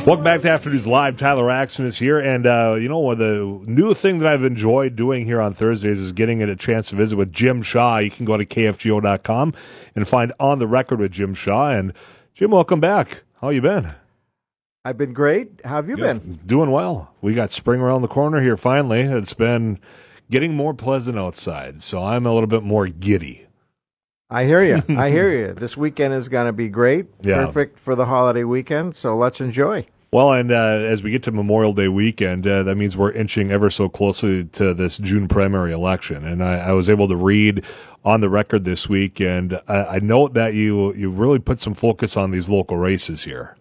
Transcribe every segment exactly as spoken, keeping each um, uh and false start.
Welcome back to Afternoons Live. Tyler Axon is here, and uh, you know, the new thing that I've enjoyed doing here on Thursdays is getting a chance to visit with Jim Shaw. You can go to K F G O dot com and find On the Record with Jim Shaw. And Jim, welcome back. How you been? I've been great. How have you yeah, been? Doing well. We got spring around the corner here finally. It's been getting more pleasant outside, so I'm a little bit more giddy. I hear you. I hear you. This weekend is going to be great. Yeah. Perfect for the holiday weekend, so let's enjoy. Well, and uh, as we get to Memorial Day weekend, uh, that means we're inching ever so closely to this June primary election. And I, I was able to read On the Record this week, and I, I note that you you really put some focus on these local races here.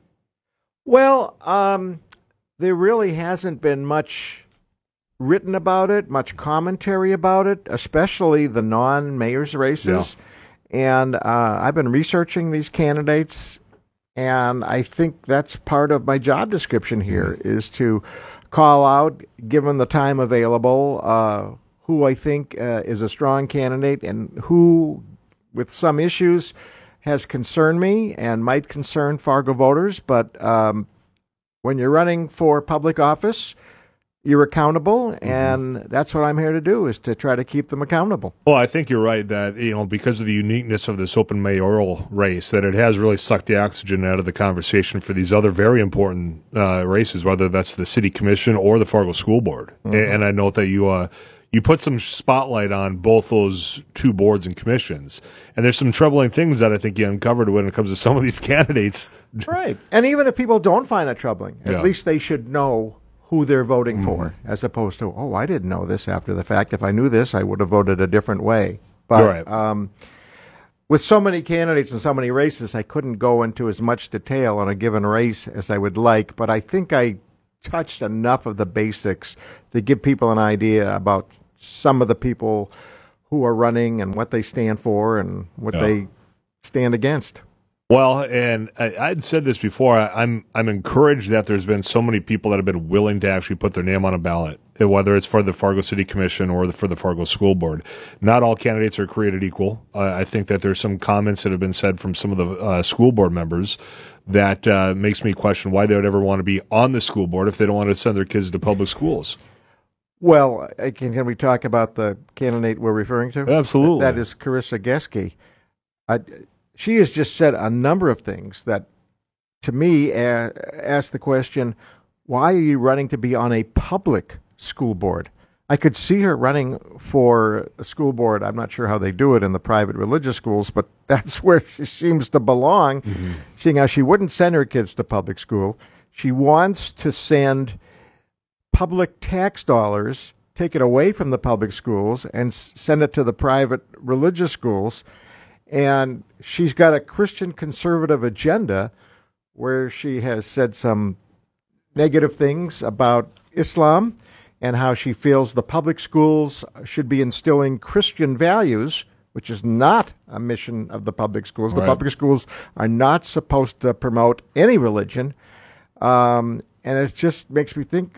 Well, um, there really hasn't been much written about it, much commentary about it, especially the non-mayor's races. Yeah. And uh, I've been researching these candidates, and I think that's part of my job description here, is to call out, given the time available, uh, who I think uh, is a strong candidate and who, with some issues, has concerned me and might concern Fargo voters. But um, when you're running for public office, you're accountable, and mm-hmm. that's what I'm here to do, is to try to keep them accountable. Well, I think you're right that, you know, because of the uniqueness of this open mayoral race, that it has really sucked the oxygen out of the conversation for these other very important uh, races, whether that's the city commission or the Fargo School Board. Mm-hmm. And, and I note that you uh, you put some spotlight on both those two boards and commissions. And there's some troubling things that I think you uncovered when it comes to some of these candidates. Right. And even if people don't find it troubling, at yeah. least they should know who they're voting mm-hmm. for, as opposed to, oh, I didn't know this after the fact. If I knew this, I would have voted a different way. But right. um, with so many candidates and so many races, I couldn't go into as much detail on a given race as I would like. But I think I touched enough of the basics to give people an idea about some of the people who are running and what they stand for and what yeah. they stand against. Well, and I, I'd said this before, I, I'm I'm encouraged that there's been so many people that have been willing to actually put their name on a ballot, whether it's for the Fargo City Commission or the, for the Fargo School Board. Not all candidates are created equal. Uh, I think that there's some comments that have been said from some of the uh, school board members that uh, makes me question why they would ever want to be on the school board if they don't want to send their kids to public schools. Well, can, can we talk about the candidate we're referring to? Absolutely. That is Carissa Geske. I, She has just said a number of things that, to me, uh, ask the question, why are you running to be on a public school board? I could see her running for a school board. I'm not sure how they do it in the private religious schools, but that's where she seems to belong, mm-hmm. seeing how she wouldn't send her kids to public school. She wants to send public tax dollars, take it away from the public schools, and s- send it to the private religious schools. And she's got a Christian conservative agenda where she has said some negative things about Islam and how she feels the public schools should be instilling Christian values, which is not a mission of the public schools. Right. The public schools are not supposed to promote any religion. Um, and it just makes me think,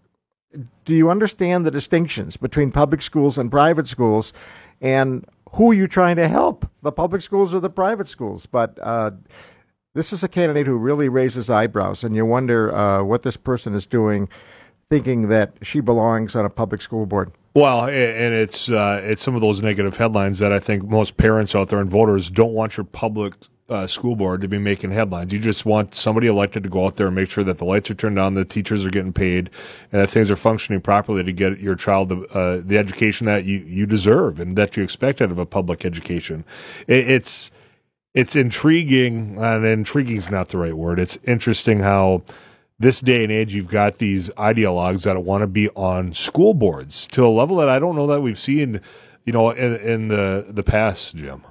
do you understand the distinctions between public schools and private schools? And who are you trying to help, the public schools or the private schools? But uh, this is a candidate who really raises eyebrows, and you wonder uh, what this person is doing, thinking that she belongs on a public school board. Well, and it's uh, it's some of those negative headlines that I think most parents out there and voters don't want your public uh, school board to be making headlines. You just want somebody elected to go out there and make sure that the lights are turned on, the teachers are getting paid, and that things are functioning properly to get your child the, uh, the education that you, you deserve and that you expect out of a public education. It, it's it's intriguing, and intriguing is not the right word. It's interesting how this day and age you've got these ideologues that want to be on school boards to a level that I don't know that we've seen, you know, in, in the, the past, Jim.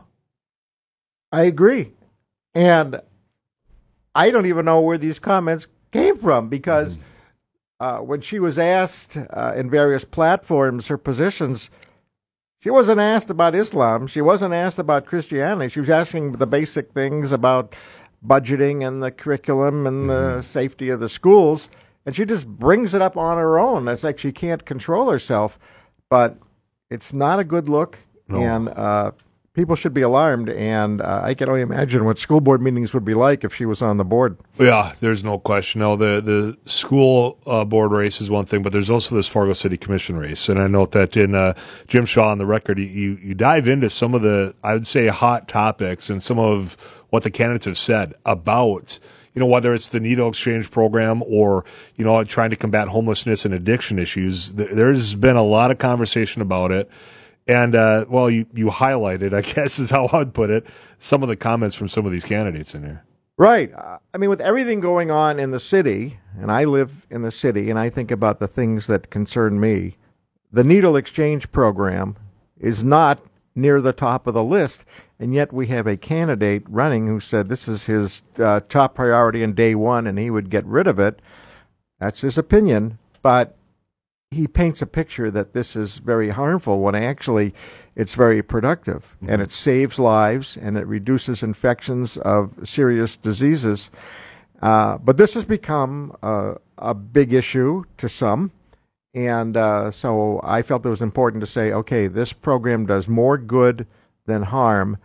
I agree. And I don't even know where these comments came from, because mm-hmm. uh, when she was asked uh, in various platforms her positions, she wasn't asked about Islam. She wasn't asked about Christianity. She was asking the basic things about budgeting and the curriculum and mm-hmm. the safety of the schools. And she just brings it up on her own. It's like she can't control herself. But it's not a good look. No. And uh, people should be alarmed, and uh, I can only imagine what school board meetings would be like if she was on the board. Yeah, there's no question. No, the the school uh, board race is one thing, but there's also this Fargo City Commission race, and I note that in uh, Jim Shaw on the record, you, you you dive into some of the, I would say, hot topics and some of what the candidates have said about, you know, whether it's the needle exchange program or, you know, trying to combat homelessness and addiction issues. There's been a lot of conversation about it. And, uh, well, you, you highlighted, I guess is how I would put it, some of the comments from some of these candidates in here. Right. Uh, I mean, with everything going on in the city, and I live in the city, and I think about the things that concern me, the needle exchange program is not near the top of the list, and yet we have a candidate running who said this is his uh, top priority in day one, and he would get rid of it. That's his opinion, but he paints a picture that this is very harmful when actually it's very productive, mm-hmm. and it saves lives and it reduces infections of serious diseases. Uh, but this has become uh, a big issue to some, and uh, so I felt it was important to say, okay, this program does more good than harm,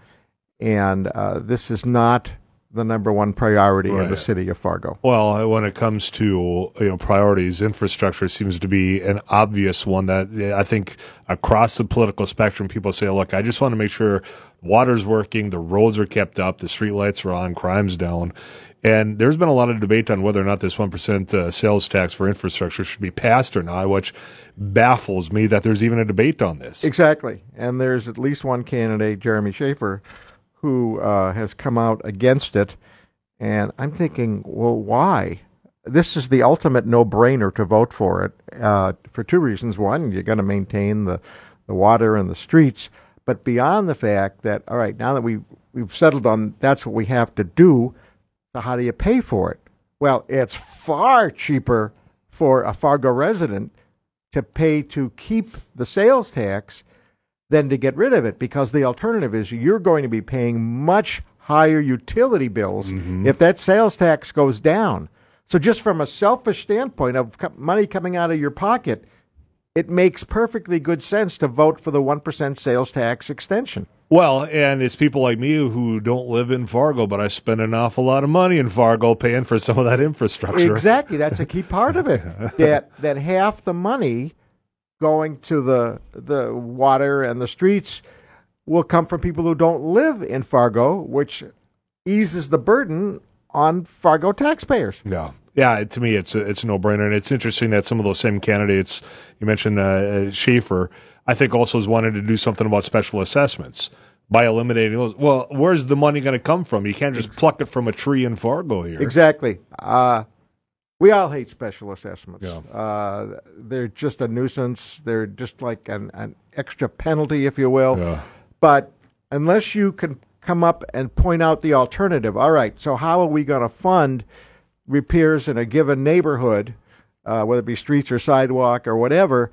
and uh, this is not the number one priority right. in the city of Fargo. Well, when it comes to, you know, priorities, infrastructure seems to be an obvious one that I think across the political spectrum, people say, look, I just want to make sure water's working, the roads are kept up, the street lights are on, crime's down. And there's been a lot of debate on whether or not this one percent uh, sales tax for infrastructure should be passed or not, which baffles me that there's even a debate on this. Exactly. And there's at least one candidate, Jeremy Schaefer, who uh, has come out against it, and I'm thinking, well, why? This is the ultimate no-brainer to vote for it, uh, for two reasons. One, you're going to maintain the, the water and the streets, but beyond the fact that, all right, now that we, we've settled on that's what we have to do, so how do you pay for it? Well, it's far cheaper for a Fargo resident to pay to keep the sales tax than to get rid of it, because the alternative is you're going to be paying much higher utility bills mm-hmm. if that sales tax goes down. So just from a selfish standpoint of co- money coming out of your pocket, it makes perfectly good sense to vote for the one percent sales tax extension. Well, and it's people like me who don't live in Fargo, but I spend an awful lot of money in Fargo paying for some of that infrastructure. Exactly. That's a key part of it. that that half the money going to the the water and the streets will come from people who don't live in Fargo, which eases the burden on Fargo taxpayers. Yeah, yeah. To me, it's a, it's a no-brainer, and it's interesting that some of those same candidates you mentioned, uh, Schaefer, I think also has wanted to do something about special assessments by eliminating those. Well, where's the money going to come from? You can't just pluck it from a tree in Fargo here. Exactly. Uh, We all hate special assessments. Yeah. Uh, they're just a nuisance. They're just like an, an extra penalty, if you will. Yeah. But unless you can come up and point out the alternative, all right, so how are we going to fund repairs in a given neighborhood, uh, whether it be streets or sidewalk or whatever,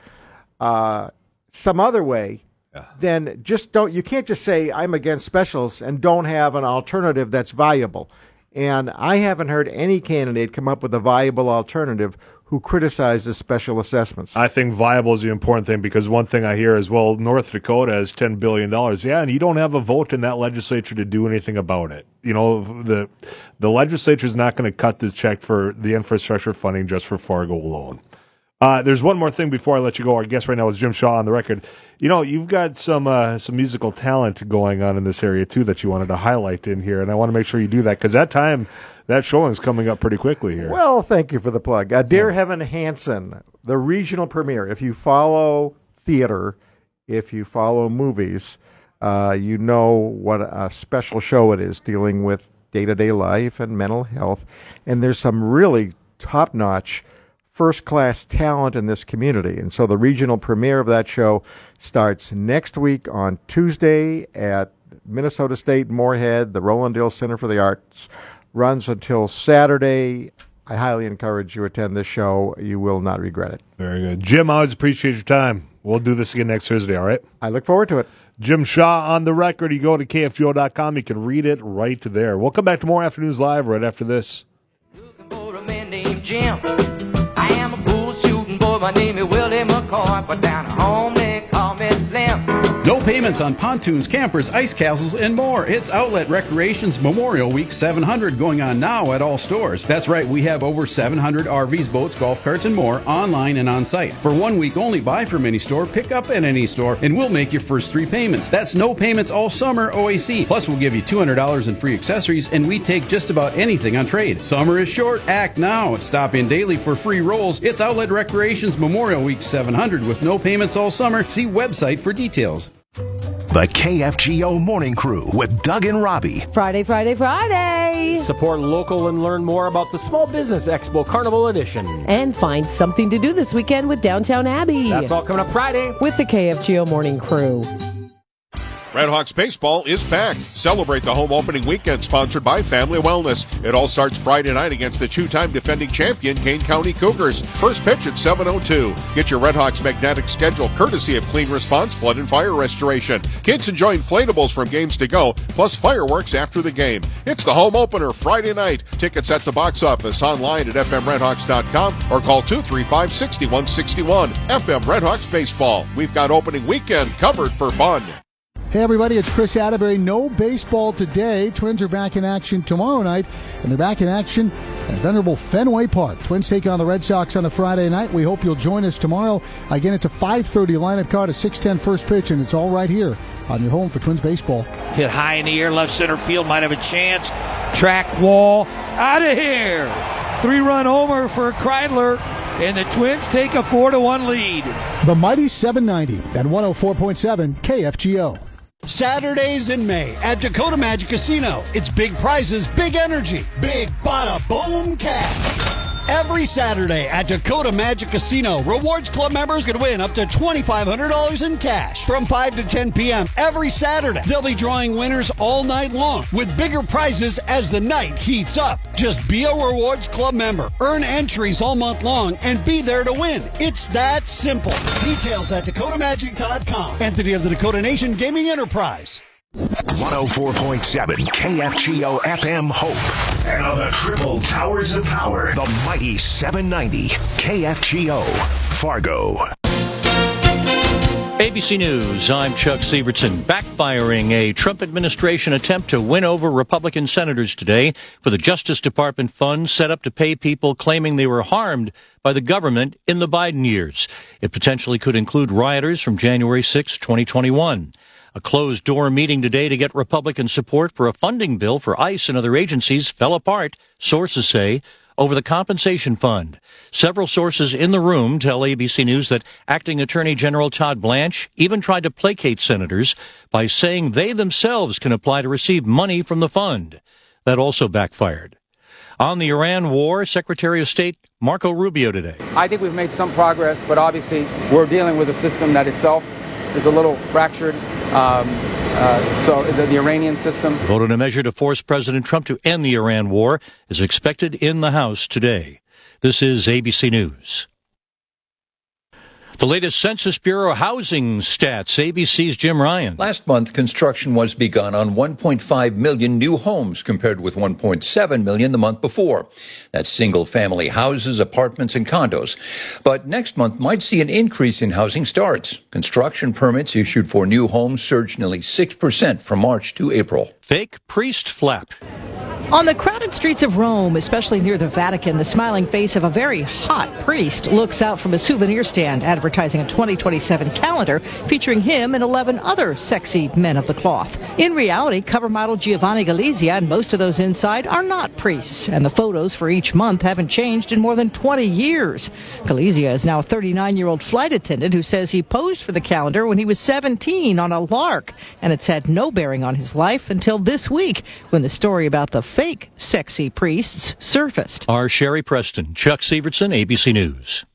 uh, some other way, yeah. then just don't, you can't just say I'm against specials and don't have an alternative that's viable. And I haven't heard any candidate come up with a viable alternative who criticizes special assessments. I think viable is the important thing, because one thing I hear is, well, North Dakota has ten billion dollars. Yeah, and you don't have a vote in that legislature to do anything about it. You know, the the legislature is not going to cut this check for the infrastructure funding just for Fargo alone. Uh, there's one more thing before I let you go. Our guest right now is Jim Shaw on the record. You know, you've got some uh, some musical talent going on in this area, too, that you wanted to highlight in here, and I want to make sure you do that, because that time, that showing is coming up pretty quickly here. Well, thank you for the plug. Uh, Dear yeah. Heaven Hansen, the regional premiere. If you follow theater, if you follow movies, uh, you know what a special show it is, dealing with day-to-day life and mental health, and there's some really top-notch first-class talent in this community. And so the regional premiere of that show starts next week on Tuesday at Minnesota State Moorhead, the Roland Dill Center for the Arts. Runs until Saturday. I highly encourage you to attend this show. You will not regret it. Very good. Jim, I always appreciate your time. We'll do this again next Thursday, all right? I look forward to it. Jim Shaw on the record. You go to K F G O dot com. You can read it right there. We'll come back to more Afternoons Live right after this. Looking for a man named Jim. I am a bull shooting boy. My name is Willie McCoy, but down home they call me Slim. No pay payments on pontoons, campers, ice castles, and more. It's Outlet Recreation's Memorial Week seven hundred going on now at all stores. That's right, we have over seven hundred R Vs, boats, golf carts, and more online and on site. For one week only, buy from any store, pick up at any store, and we'll make your first three payments. That's no payments all summer O A C. Plus, we'll give you two hundred dollars in free accessories, and we take just about anything on trade. Summer is short. Act now. Stop in daily for free rolls. It's Outlet Recreation's Memorial Week seven hundred with no payments all summer. See website for details. The K F G O Morning Crew with Doug and Robbie. Friday, Friday, Friday. Support local and learn more about the Small Business Expo Carnival Edition. And find something to do this weekend with Downtown Abbey. That's all coming up Friday with the K F G O Morning Crew. Redhawks baseball is back. Celebrate the home opening weekend sponsored by Family Wellness. It all starts Friday night against the two-time defending champion Kane County Cougars. First pitch at seven oh two. Get your Redhawks magnetic schedule courtesy of Clean Response Flood and Fire Restoration. Kids enjoy inflatables from games to go, plus fireworks after the game. It's the home opener Friday night. Tickets at the box office, online at f m redhawks dot com or call two three five, six one six one. F M Redhawks Baseball. We've got opening weekend covered for fun. Hey everybody, it's Chris Atterbury. No baseball today. Twins are back in action tomorrow night, and they're back in action at venerable Fenway Park. Twins taking on the Red Sox on a Friday night. We hope you'll join us tomorrow. Again, it's a five thirty lineup card, a six ten first pitch, and it's all right here on your home for Twins baseball. Hit high in the air, left center field, might have a chance. Track wall, out of here. Three-run homer for Kreidler, and the Twins take a four to one lead. The mighty seven ninety at one oh four point seven K F G O. Saturdays in May at Dakota Magic Casino. It's big prizes, big energy, big bada boom cash. Every Saturday at Dakota Magic Casino, Rewards Club members can win up to twenty-five hundred dollars in cash from five to ten p.m. every Saturday. They'll be drawing winners all night long with bigger prizes as the night heats up. Just be a Rewards Club member, earn entries all month long, and be there to win. It's that simple. Details at dakota magic dot com. Entity of the Dakota Nation Gaming Enterprise. one oh four point seven K F G O F M Hope. And on the triple towers of power, the mighty seven ninety K F G O Fargo. A B C News, I'm Chuck Sievertson. Backfiring a Trump administration attempt to win over Republican senators today for the Justice Department funds set up to pay people claiming they were harmed by the government in the Biden years. It potentially could include rioters from January sixth, twenty twenty-one. A closed-door meeting today to get Republican support for a funding bill for ICE and other agencies fell apart, sources say, over the compensation fund. Several sources in the room tell A B C News that Acting Attorney General Todd Blanche even tried to placate senators by saying they themselves can apply to receive money from the fund. That also backfired. On the Iran war, Secretary of State Marco Rubio today. I think we've made some progress, but obviously we're dealing with a system that itself is a little fractured. Um, uh, so the, the Iranian system. The vote on a measure to force President Trump to end the Iran war is expected in the House today. This is A B C News. The latest Census Bureau housing stats, A B C's Jim Ryan. Last month, construction was begun on one point five million new homes compared with one point seven million the month before. That's single-family houses, apartments, and condos. But next month might see an increase in housing starts. Construction permits issued for new homes surged nearly six percent from March to April. Fake priest flap. On the crowded streets of Rome, especially near the Vatican, the smiling face of a very hot priest looks out from a souvenir stand advertising a twenty twenty-seven calendar featuring him and eleven other sexy men of the cloth. In reality, cover model Giovanni Galizia and most of those inside are not priests, and the photos for each month haven't changed in more than twenty years. Galizia is now a thirty-nine-year-old flight attendant who says he posed for the calendar when he was seventeen on a lark, and it's had no bearing on his life until this week when the story about the fake sexy priests surfaced. Our Sherry Preston, Chuck Sievertson, A B C News.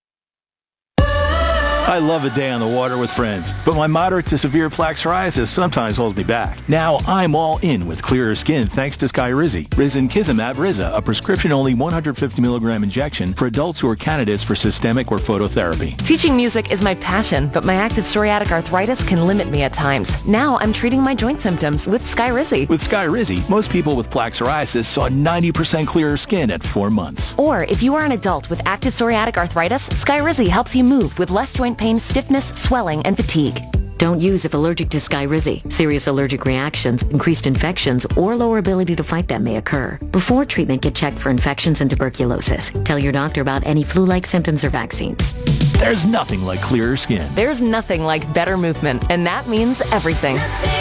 I love a day on the water with friends, but my moderate to severe plaque psoriasis sometimes holds me back. Now I'm all in with clearer skin thanks to Skyrizi. Risankizumab Riza, a prescription-only one hundred fifty milligram injection for adults who are candidates for systemic or phototherapy. Teaching music is my passion, but my active psoriatic arthritis can limit me at times. Now I'm treating my joint symptoms with Skyrizi. With Skyrizi, most people with plaque psoriasis saw ninety percent clearer skin at four months. Or if you are an adult with active psoriatic arthritis, Skyrizi helps you move with less joint pain, stiffness, swelling, and fatigue. Don't use if allergic to Skyrizi. Serious allergic reactions, increased infections, or lower ability to fight them may occur. Before treatment, get checked for infections and tuberculosis. Tell your doctor about any flu-like symptoms or vaccines. There's nothing like clearer skin. There's nothing like better movement, and that means everything.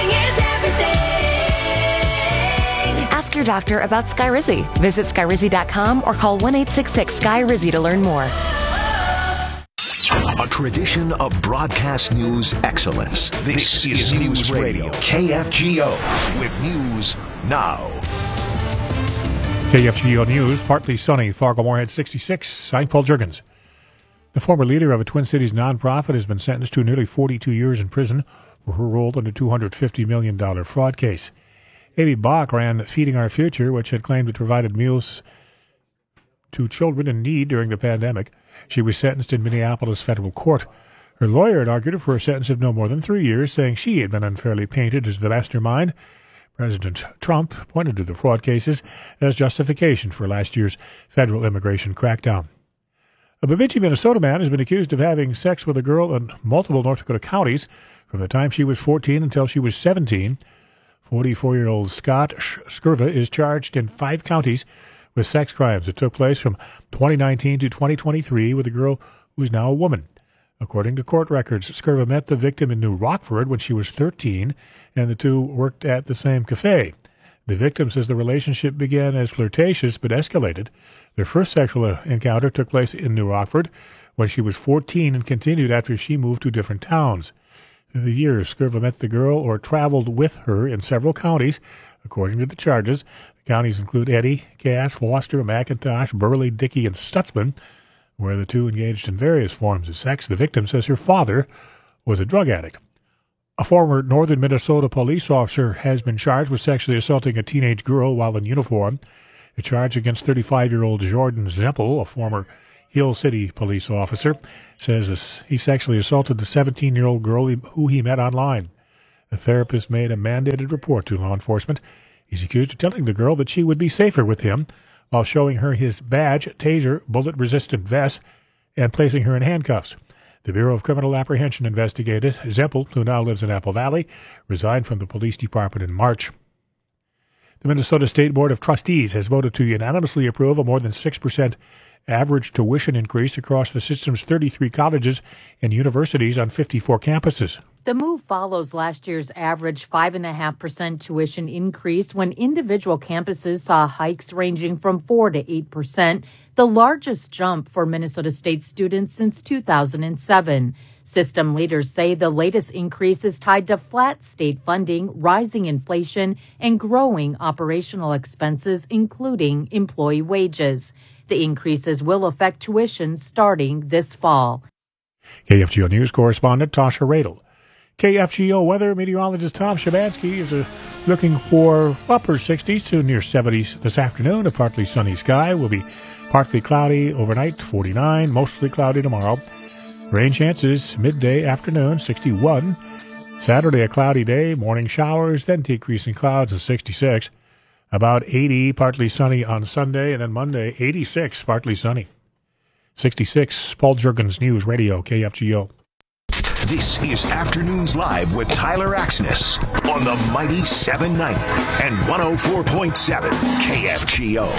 Ask your doctor about Skyrizi. Visit Skyrizi dot com or call one eight six six Skyrizi to learn more. A tradition of broadcast news excellence. This, this is News Radio, K F G O, with news now. K F G O News, partly sunny, Fargo-Moorhead sixty-six. I'm Paul Juergens. The former leader of a Twin Cities nonprofit has been sentenced to nearly forty-two years in prison for her role in a two hundred fifty million dollars fraud case. Amy Bach ran Feeding Our Future, which had claimed it provided meals to children in need during the pandemic. She was sentenced in Minneapolis federal court. Her lawyer had argued for a sentence of no more than three years, saying she had been unfairly painted as the mastermind. President Trump pointed to the fraud cases as justification for last year's federal immigration crackdown. A Bemidji, Minnesota man has been accused of having sex with a girl in multiple North Dakota counties from the time she was fourteen until she was seventeen. forty-four-year-old Scott Skirva is charged in five counties with sex crimes that took place from twenty nineteen to twenty twenty-three with a girl who is now a woman. According to court records, Skirva met the victim in New Rockford when she was thirteen, and the two worked at the same cafe. The victim says the relationship began as flirtatious but escalated. Their first sexual encounter took place in New Rockford when she was fourteen and continued after she moved to different towns. Through the years, Skirva met the girl or traveled with her in several counties. According to the charges, the counties include Eddy, Cass, Foster, McIntosh, Burley, Dickey, and Stutzman, where the two engaged in various forms of sex. The victim says her father was a drug addict. A former northern Minnesota police officer has been charged with sexually assaulting a teenage girl while in uniform. A charge against thirty-five-year-old Jordan Zempel, a former Hill City police officer, says he sexually assaulted the seventeen-year-old girl who he met online. The therapist made a mandated report to law enforcement. He's accused of telling the girl that she would be safer with him while showing her his badge, taser, bullet-resistant vest, and placing her in handcuffs. The Bureau of Criminal Apprehension investigated. Zempel, who now lives in Apple Valley, resigned from the police department in March. The Minnesota State Board of Trustees has voted to unanimously approve a more than six percent average tuition increase across the system's thirty-three colleges and universities on fifty-four campuses. The move follows last year's average five point five percent tuition increase when individual campuses saw hikes ranging from four to eight percent, the largest jump for Minnesota State students since two thousand seven. System leaders say the latest increase is tied to flat state funding, rising inflation, and growing operational expenses, including employee wages. The increases will affect tuition starting this fall. K F G O News correspondent Tasha Radel. K F G O weather meteorologist Tom Shabansky is uh, looking for upper sixties to near seventies this afternoon. A partly sunny sky will be partly cloudy overnight, forty-nine, mostly cloudy tomorrow. Rain chances midday afternoon, sixty-one. Saturday a cloudy day, morning showers, then decreasing clouds at sixty-six. About eighty, partly sunny on Sunday, and then Monday, eighty-six, partly sunny. sixty-six, Paul Juergens, News Radio, K F G O. This is Afternoons Live with Tyler Axness on the mighty seven ninety and one oh four point seven K F G O.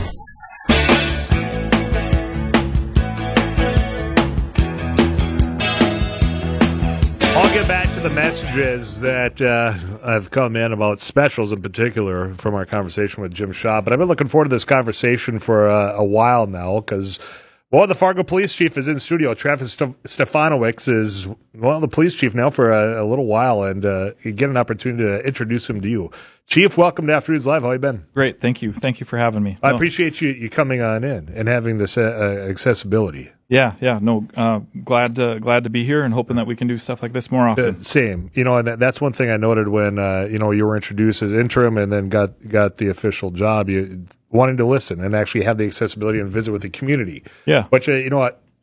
I'll get back to the messages that uh, have come in about specials in particular from our conversation with Jim Shaw. But I've been looking forward to this conversation for uh, a while now because, well, the Fargo police chief is in studio. Travis St- Stefanowicz is, well, the police chief now for a, a little while, and uh, you get an opportunity to introduce him to you. Chief, welcome to Afternoons Live. How you been? Great. Thank you. Thank you for having me. I no. appreciate you, you coming on in and having this uh, accessibility. Yeah, yeah, no, uh, glad to, glad to be here and hoping that we can do stuff like this more often. Uh, same, you know, and that, that's one thing I noted when uh, you know you were introduced as interim and then got got the official job. You wanting to listen and actually have the accessibility and visit with the community. Yeah. But uh, you know what,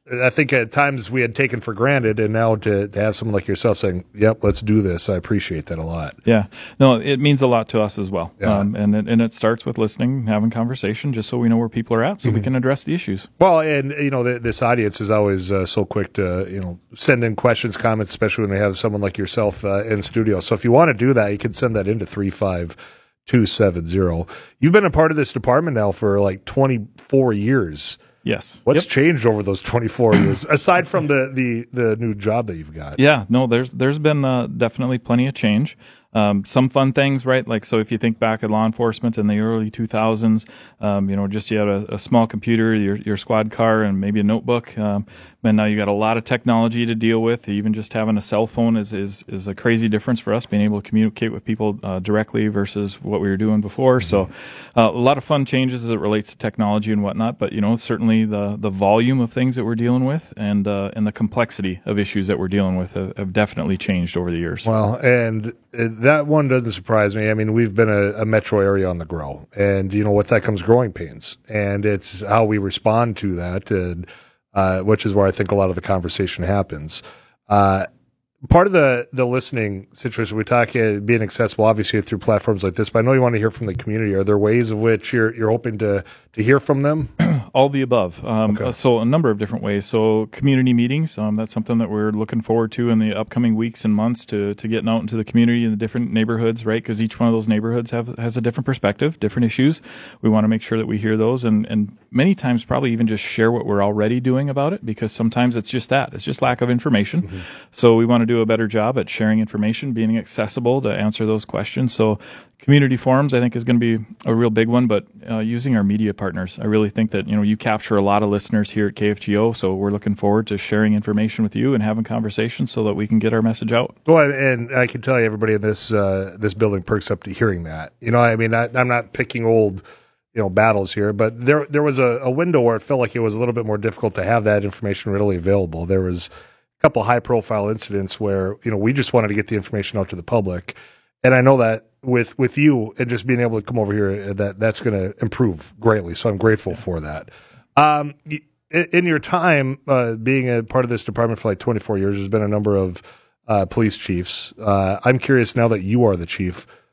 I think at times we had taken for granted, and now to, to have someone like yourself saying, "Yep, let's do this," I appreciate that a lot. Yeah, no, it means a lot to us as well. Yeah. Um, and it, and it starts with listening, having conversation, just so we know where people are at, so Mm-hmm. we can address the issues. Well, and you know, the, this audience is always uh, so quick to you know send in questions, comments, especially when they have someone like yourself uh, in studio. So if you want to do that, you can send that into three five two seven zero. You've been a part of this department now for like twenty-four years. Yes. What's Yep. changed over those twenty-four years, aside from the, the, the new job that you've got? Yeah, no, there's there's been uh, definitely plenty of change. Um, some fun things, right? Like, so if you think back at law enforcement in the early two thousands, um, you know, just you had a, a small computer, your your squad car, and maybe a notebook. Um, and now you got a lot of technology to deal with. Even just having a cell phone is is is a crazy difference for us, being able to communicate with people uh, directly versus what we were doing before. Mm-hmm. So uh, a lot of fun changes as it relates to technology and whatnot. But you know, certainly the the volume of things that we're dealing with and uh, and the complexity of issues that we're dealing with have, have definitely changed over the years. Well, and that one doesn't surprise me. I mean, we've been a, a metro area on the grow, and you know, with that comes growing pains, and it's how we respond to that, and uh, which is where I think a lot of the conversation happens. Uh, part of the, the listening situation, we talk uh, being accessible, obviously through platforms like this, but I know you want to hear from the community. Are there ways of which you're you're hoping to to hear from them? All the above. Um, okay. So a number of different ways. So community meetings, um, that's something that we're looking forward to in the upcoming weeks and months to, to getting out into the community in the different neighborhoods, right? Because each one of those neighborhoods have, has a different perspective, different issues. We want to make sure that we hear those and, and many times probably even just share what we're already doing about it, because sometimes it's just that. It's just lack of information. Mm-hmm. So we want to do a better job at sharing information, being accessible to answer those questions. So community forums, I think, is going to be a real big one, but uh, using our media partners. I really think that, you know, you capture a lot of listeners here at K F G O, so we're looking forward to sharing information with you and having conversations so that we can get our message out. Well, and I can tell you, everybody in this uh, this building perks up to hearing that. You know, I mean, I, I'm not picking old, you know, battles here, but there there was a, a window where it felt like it was a little bit more difficult to have that information readily available. There was a couple high-profile incidents where, you know, we just wanted to get the information out to the public. And I know that with with you and just being able to come over here, that that's going to improve greatly. So I'm grateful yeah. for that. Um, in your time uh, being a part of this department for like twenty-four years, there's been a number of uh, police chiefs. Uh, I'm curious now that you are the chief,